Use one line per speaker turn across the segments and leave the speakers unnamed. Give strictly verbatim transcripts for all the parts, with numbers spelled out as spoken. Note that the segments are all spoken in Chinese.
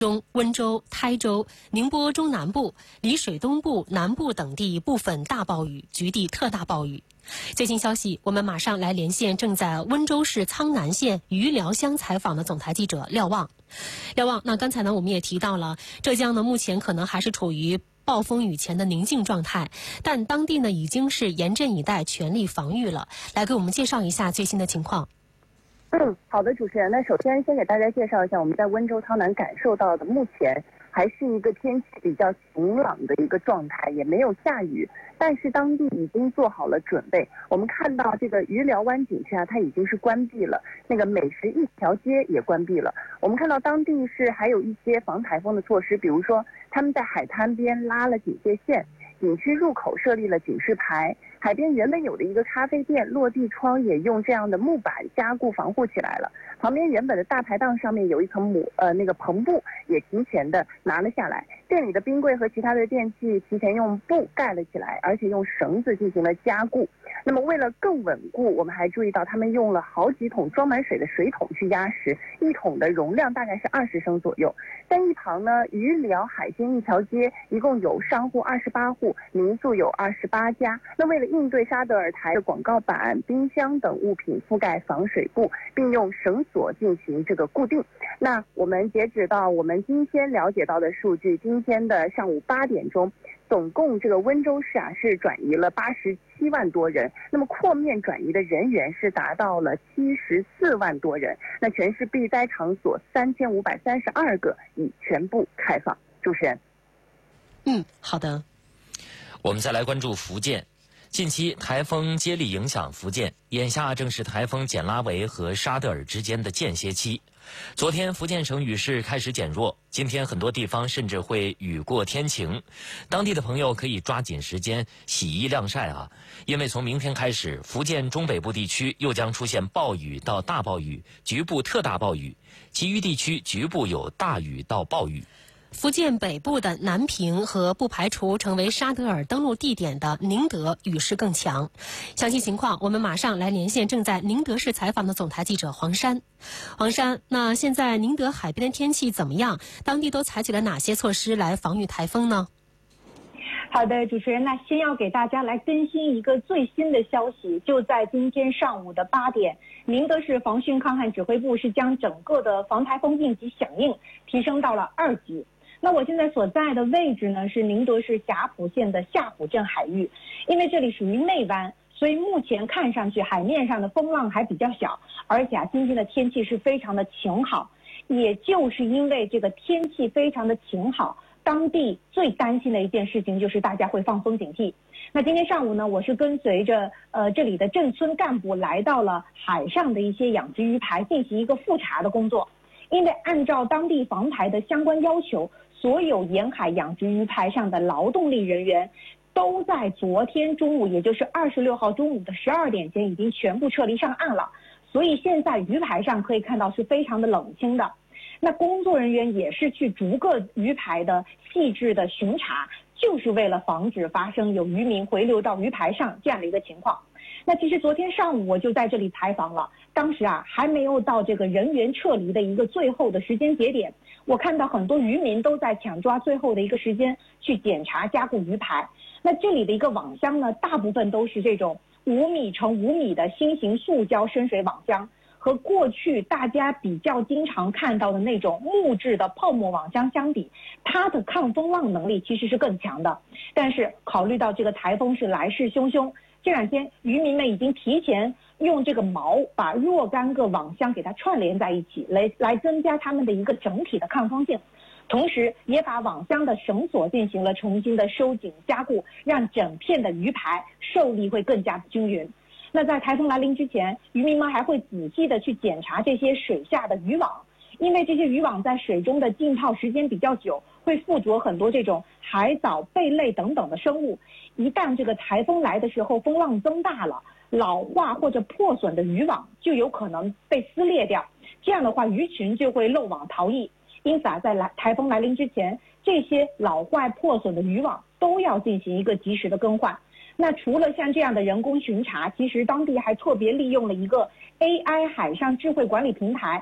中温州、台州、宁波中南部、丽水东部、南部等地部分大暴雨，局地特大暴雨。最新消息，我们马上来连线正在温州市苍南县余寮乡采访的总台记者廖望。廖望，那刚才呢我们也提到了，浙江呢目前可能还是处于暴风雨前的宁静状态，但当地呢已经是严阵以待，全力防御了。来给我们介绍一下最新的情况。
嗯，好的，主持人。那首先先给大家介绍一下我们在温州苍南感受到的，目前还是一个天气比较晴朗的一个状态，也没有下雨，但是当地已经做好了准备。我们看到这个余寮湾景区啊，它已经是关闭了，那个美食一条街也关闭了。我们看到当地是还有一些防台风的措施，比如说他们在海滩边拉了警戒线，景区入口设立了警示牌，海边原本有的一个咖啡店落地窗也用这样的木板加固防护起来了。旁边原本的大排档上面有一层母呃那个篷布也提前的拿了下来，店里的冰柜和其他的电器提前用布盖了起来，而且用绳子进行了加固。那么为了更稳固，我们还注意到他们用了好几桶装满水的水桶去压实，一桶的容量大概是二十升左右。在一旁呢，余寮海鲜一条街一共有商户二十八户，民宿有二十八家。那为了应对沙德尔台的广告板、冰箱等物品覆盖防水布，并用绳索进行这个固定。那我们截止到我们今天了解到的数据，今天的上午八点钟，总共这个温州市啊是转移了八十七万多人，那么扩面转移的人员是达到了七十四万多人。那全市避灾场所三千五百三十二个已全部开放。主持人。
嗯，好的。
我们再来关注福建。近期台风接力影响福建，眼下正是台风简拉维和沙德尔之间的间歇期。昨天福建省雨势开始减弱，今天很多地方甚至会雨过天晴。当地的朋友可以抓紧时间洗衣晾晒啊，因为从明天开始，福建中北部地区又将出现暴雨到大暴雨，局部特大暴雨，其余地区局部有大雨到暴雨。
福建北部的南平和不排除成为沙德尔登陆地点的宁德雨势更强。详细情况，我们马上来连线正在宁德市采访的总台记者黄山。黄山，那现在宁德海边的天气怎么样？当地都采取了哪些措施来防御台风呢？
好的，主持人，那先要给大家来更新一个最新的消息，就在今天上午的八点，宁德市防汛抗旱指挥部是将整个的防台风应急响应提升到了二级。那我现在所在的位置呢是宁德市霞浦县的夏浦镇海域，因为这里属于内湾，所以目前看上去海面上的风浪还比较小，而且啊今天的天气是非常的晴好。也就是因为这个天气非常的晴好，当地最担心的一件事情就是大家会放风警惕。那今天上午呢，我是跟随着呃这里的镇村干部来到了海上的一些养殖鱼排进行一个复查的工作，因为按照当地防台的相关要求，所有沿海养殖鱼排上的劳动力人员都在昨天中午，也就是二十六号中午的十二点前已经全部撤离上岸了，所以现在鱼排上可以看到是非常的冷清的。那工作人员也是去逐个鱼排的细致的巡查，就是为了防止发生有渔民回流到鱼排上这样的一个情况。那其实昨天上午我就在这里采访了，当时啊还没有到这个人员撤离的一个最后的时间节点，我看到很多渔民都在抢抓最后的一个时间去检查加固鱼排。那这里的一个网箱呢，大部分都是这种五米乘五米的新型塑胶深水网箱，和过去大家比较经常看到的那种木质的泡沫网箱相比，它的抗风浪能力其实是更强的。但是考虑到这个台风是来势汹汹，这两天渔民们已经提前用这个锚把若干个网箱给它串联在一起，来来增加它们的一个整体的抗风性，同时也把网箱的绳索进行了重新的收紧加固，让整片的鱼排受力会更加的均匀。那在台风来临之前，渔民们还会仔细的去检查这些水下的渔网，因为这些渔网在水中的浸泡时间比较久，会附着很多这种海藻、贝类等等的生物。一旦这个台风来的时候，风浪增大了，老化或者破损的渔网就有可能被撕裂掉，这样的话鱼群就会漏网逃逸。因此啊，在来台风来临之前，这些老坏破损的渔网都要进行一个及时的更换。那除了像这样的人工巡查，其实当地还特别利用了一个 A I 海上智慧管理平台，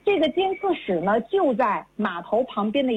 这个监测室呢就在码头旁边的。